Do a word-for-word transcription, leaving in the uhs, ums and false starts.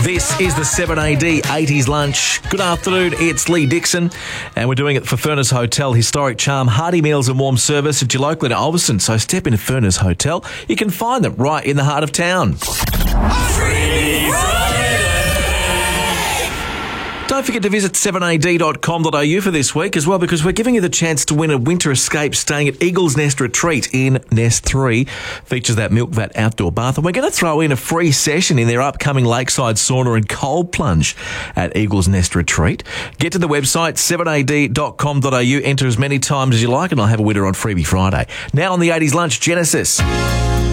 This is the seven A D eighties lunch. Good afternoon, it's Lee Dixon, and we're doing it for Furness Hotel, historic charm, hearty meals and warm service at your local in Ulverstone. So step into Furness Hotel. You can find them right in the heart of town. Don't forget to visit seven a d dot com dot a u for this week as well, because we're giving you the chance to win a winter escape staying at Eagles Nest Retreat in Nest three. Features that milk vat outdoor bath, and we're going to throw in a free session in their upcoming lakeside sauna and cold plunge at Eagles Nest Retreat. Get to the website seven a d dot com dot a u, enter as many times as you like, and I'll have a winner on Freebie Friday. Now on the eighties lunch, Genesis.